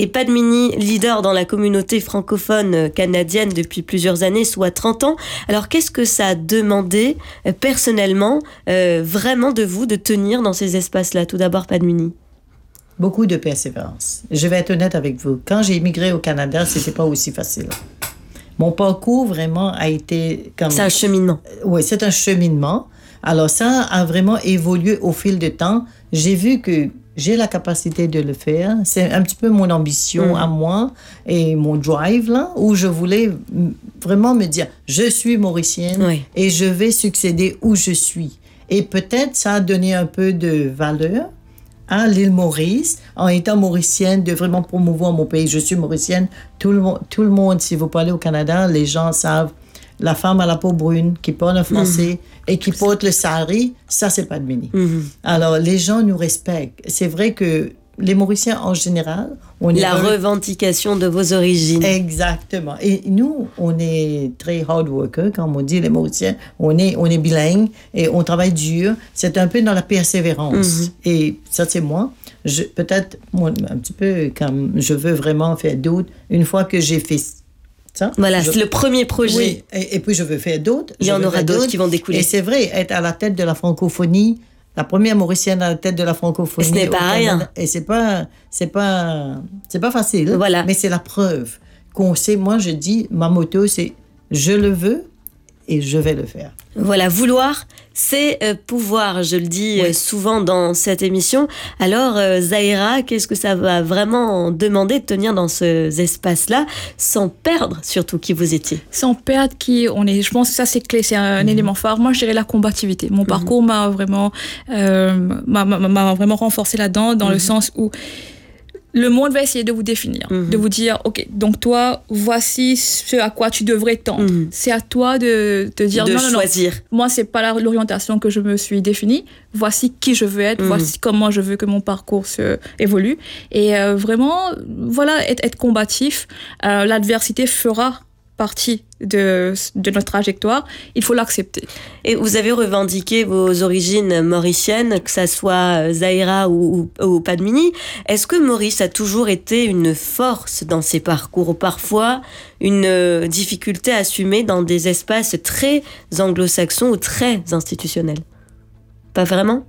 Et Padmini, leader dans la communauté francophone canadienne depuis plusieurs années, soit 30 ans. Alors, qu'est-ce que ça a demandé personnellement, vraiment de vous, de tenir dans ces espaces-là? Tout d'abord, Padmini. Beaucoup de persévérance. Je vais être honnête avec vous. Quand j'ai immigré au Canada, c'était pas aussi facile. Mon parcours vraiment a été comme... C'est un cheminement. Oui, c'est un cheminement. Alors ça a vraiment évolué au fil du temps. J'ai vu que j'ai la capacité de le faire. C'est un petit peu mon ambition à moi et mon drive là, où je voulais vraiment me dire, je suis mauricienne et je vais succéder où je suis. Et peut-être ça a donné un peu de valeur à l'île Maurice, en étant mauricienne, de vraiment promouvoir mon pays. Je suis mauricienne. Tout le monde, si vous parlez au Canada, les gens savent, la femme à la peau brune qui parle un français et qui porte le sari, ça, c'est Padmini. Alors, les gens nous respectent. C'est vrai que les Mauriciens, en général, on est... La revendication de vos origines. Exactement. Et nous, on est très hard worker, comme on dit, les Mauriciens. On est bilingue et on travaille dur. C'est un peu dans la persévérance. Et ça, c'est moi. Peut-être, un petit peu, comme je veux vraiment faire d'autres, une fois que j'ai fait ça. Voilà, c'est le premier projet. Oui, et puis je veux faire d'autres. Il y en aura d'autres qui vont découler. Et c'est vrai, être à la tête de la francophonie, la première Mauricienne à la tête de la francophonie. Ce n'est pas rien. Et c'est pas facile. Voilà. Mais c'est la preuve qu'on sait. Moi, je dis, ma motto, c'est je le veux et je vais le faire. Voilà, vouloir, c'est pouvoir. Je le dis souvent dans cette émission. Alors, Zahira, qu'est-ce que ça va vraiment demander de tenir dans ces espaces-là, sans perdre surtout qui vous étiez? Sans perdre qui on est. Je pense que ça, c'est clé, c'est un élément phare. Moi, je dirais la combativité. Mon parcours m'a vraiment renforcé là-dedans, dans le sens où le monde va essayer de vous définir, de vous dire, OK, donc toi, voici ce à quoi tu devrais tendre. C'est à toi de dire, de non, choisir. Non, moi, c'est pas l'orientation que je me suis définie. Voici qui je veux être, voici comment je veux que mon parcours évolue. Et vraiment, voilà, être combatif. L'adversité fera partie de notre trajectoire, il faut l'accepter. Et vous avez revendiqué vos origines mauriciennes, que ça soit Zahira ou Padmini. Est-ce que Maurice a toujours été une force dans ses parcours, ou parfois une difficulté à assumer dans des espaces très anglo-saxons ou très institutionnels? Pas vraiment?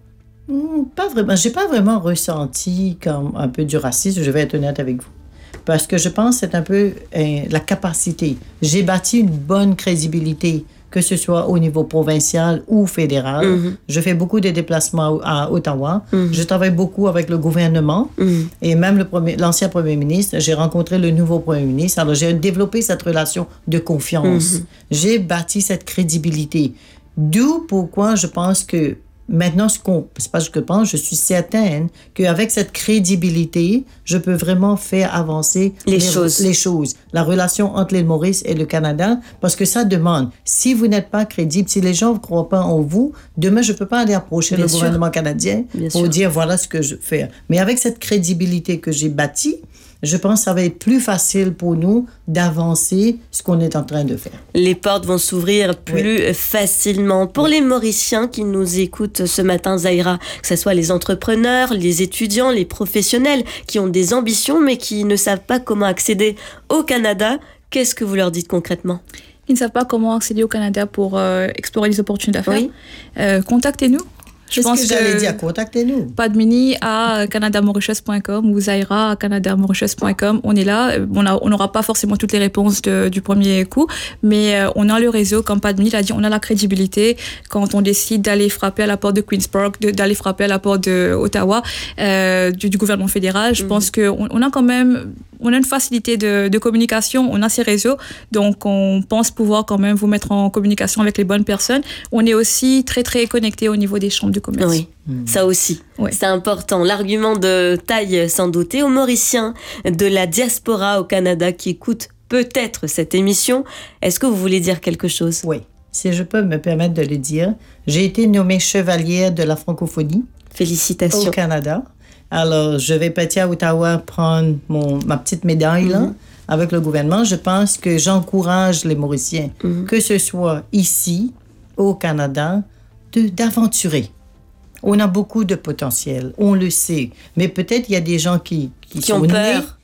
Pas vraiment. J'ai pas vraiment ressenti comme un peu du racisme, je vais être honnête avec vous. Parce que je pense que c'est un peu la capacité. J'ai bâti une bonne crédibilité, que ce soit au niveau provincial ou fédéral. Je fais beaucoup de déplacements à Ottawa. Je travaille beaucoup avec le gouvernement. Et même l'ancien premier ministre, j'ai rencontré le nouveau premier ministre. Alors, j'ai développé cette relation de confiance. J'ai bâti cette crédibilité. D'où pourquoi je pense que maintenant, c'est pas ce que je pense, je suis certaine qu'avec cette crédibilité, je peux vraiment faire avancer les choses. La relation entre l'île Maurice et le Canada, parce que ça demande, si vous n'êtes pas crédible, si les gens ne croient pas en vous, demain, je ne peux pas aller approcher le gouvernement canadien pour dire voilà ce que je fais. Mais avec cette crédibilité que j'ai bâtie, je pense que ça va être plus facile pour nous d'avancer ce qu'on est en train de faire. Les portes vont s'ouvrir plus facilement. Pour les Mauriciens qui nous écoutent ce matin, Zahira, que ce soit les entrepreneurs, les étudiants, les professionnels qui ont des ambitions mais qui ne savent pas comment accéder au Canada, qu'est-ce que vous leur dites concrètement? Ils ne savent pas comment accéder au Canada pour explorer les opportunités d'affaires. Contactez-nous. Qu'est-ce que j'allais dire? Contactez-nous. Padmini à canadamauritius.com ou Zahira à canadamauritius.com. On est là. On n'aura pas forcément toutes les réponses du premier coup, mais on a le réseau. Comme Padmini l'a dit, on a la crédibilité. Quand on décide d'aller frapper à la porte de Queen's Park, d'aller frapper à la porte d'Ottawa, du gouvernement fédéral, je pense qu'on a quand même... On a une facilité de communication, on a ces réseaux, donc on pense pouvoir quand même vous mettre en communication avec les bonnes personnes. On est aussi très, très connecté au niveau des chambres de commerce. Oui, ça aussi, c'est important. L'argument de taille sans doute. Et aux Mauriciens de la diaspora au Canada qui écoutent peut-être cette émission, est-ce que vous voulez dire quelque chose? Oui, si je peux me permettre de le dire. J'ai été nommée chevalière de la francophonie. Félicitations. Au Canada. Alors, je vais partir à Ottawa prendre ma petite médaille là, avec le gouvernement. Je pense que j'encourage les Mauriciens, que ce soit ici, au Canada, d'aventurer. On a beaucoup de potentiel, on le sait. Mais peut-être il y a des gens qui ont peur.